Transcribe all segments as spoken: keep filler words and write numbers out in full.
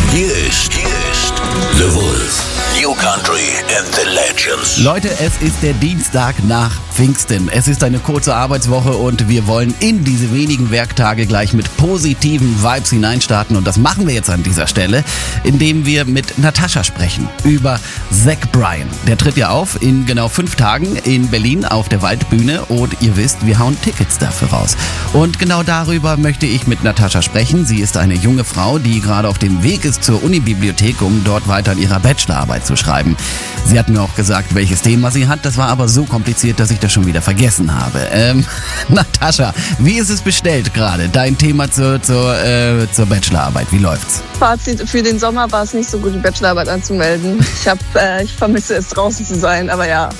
Hier ist, hier ist The Wolf. New Country and the Legends. Leute, es ist der Dienstag nach Pfingsten. Es ist eine kurze Arbeitswoche und wir wollen in diese wenigen Werktage gleich mit positiven Vibes hineinstarten. Und das machen wir jetzt an dieser Stelle, indem wir mit Natascha sprechen über Zach Bryan. Der tritt ja auf in genau fünf Tagen in Berlin auf der Waldbühne und ihr wisst, wir hauen Tickets dafür raus. Und genau darüber möchte ich mit Natascha sprechen. Sie ist eine junge Frau, die gerade auf dem Weg ist zur Unibibliothek, um dort weiter an ihrer Bachelorarbeit zu schreiben. Sie hat mir auch gesagt, welches Thema sie hat. Das war aber so kompliziert, dass ich das schon wieder vergessen habe. Ähm, Natascha, wie ist es bestellt gerade? Dein Thema zur, zur, äh, zur Bachelorarbeit. Wie läuft's? Fazit, für den Sommer war es nicht so gut, die Bachelorarbeit anzumelden. Ich, hab, äh, ich vermisse es, draußen zu sein, aber ja.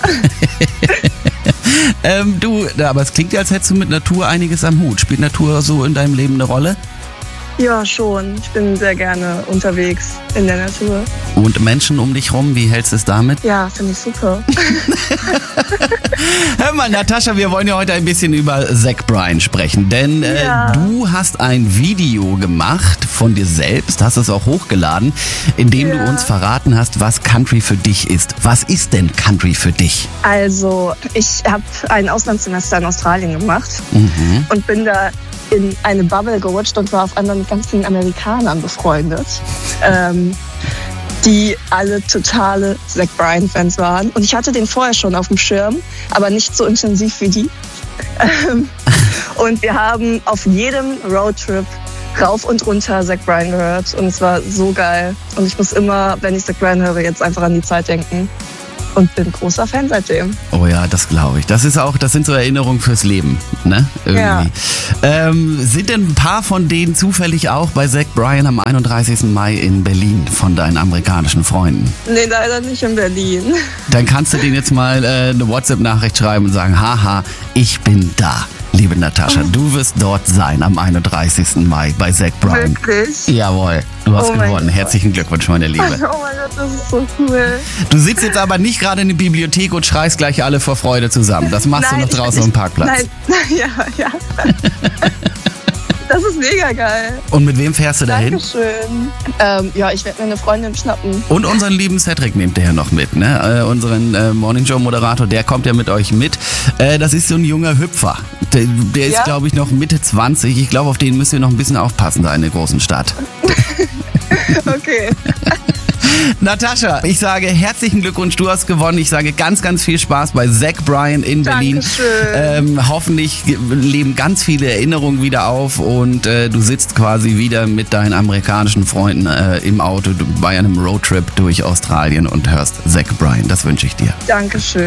ähm, du, aber es klingt ja, als hättest du mit Natur einiges am Hut. Spielt Natur so in deinem Leben eine Rolle? Ja, schon. Ich bin sehr gerne unterwegs in der Natur. Und Menschen um dich rum, wie hältst du es damit? Ja, finde ich super. Hör mal, Natascha, wir wollen ja heute ein bisschen über Zach Bryan sprechen, denn äh, Ja. du hast ein Video gemacht von dir selbst, hast es auch hochgeladen, in dem Ja. du uns verraten hast, was Country für dich ist. Was ist denn Country für dich? Also, ich habe ein Auslandssemester in Australien gemacht Mhm. und bin da in eine Bubble gerutscht und war auf einmal mit ganz vielen Amerikanern befreundet, ähm, die alle totale Zach Bryan-Fans waren. Und ich hatte den vorher schon auf dem Schirm, aber nicht so intensiv wie die. Ähm, und wir haben auf jedem Roadtrip rauf und runter Zach Bryan gehört und es war so geil. Und ich muss immer, wenn ich Zach Bryan höre, jetzt einfach an die Zeit denken. Und bin großer Fan seitdem. Oh ja, das glaube ich. Das ist auch, das sind so Erinnerungen fürs Leben, ne? Irgendwie. Ja. Ähm, sind denn ein paar von denen zufällig auch bei Zach Bryan am einunddreißigsten Mai in Berlin von deinen amerikanischen Freunden? Nee, leider nicht in Berlin. Dann kannst du denen jetzt mal äh, eine WhatsApp-Nachricht schreiben und sagen, haha, ich bin da. Liebe Natascha, du wirst dort sein am einunddreißigsten Mai bei Zach Bryan. Wirklich? Jawohl, du hast Oh mein gewonnen. Gott. Herzlichen Glückwunsch, meine Liebe. Oh mein Gott, das ist so cool. Du sitzt jetzt aber nicht gerade in der Bibliothek und schreist gleich alle vor Freude zusammen. Das machst Nein, du noch draußen ich, am Parkplatz. Nein, ja, ja. Das ist mega geil. Und mit wem fährst du dahin? Dankeschön. Ähm, ja, ich werde mir eine Freundin schnappen. Und unseren lieben Cedric nehmt ihr ja noch mit, ne? Äh, unseren äh, Morning Show Moderator, der kommt ja mit euch mit. Äh, das ist so ein junger Hüpfer. Der, der ist, Ja? glaube ich, noch Mitte zwanzig. Ich glaube, auf den müsst ihr noch ein bisschen aufpassen da in der großen Stadt. Okay. Natascha, ich sage herzlichen Glückwunsch, du hast gewonnen. Ich sage ganz, ganz viel Spaß bei Zach Bryan in Berlin. Dankeschön. Ähm, hoffentlich leben ganz viele Erinnerungen wieder auf und äh, du sitzt quasi wieder mit deinen amerikanischen Freunden äh, im Auto bei einem Roadtrip durch Australien und hörst Zach Bryan. Das wünsche ich dir. Dankeschön.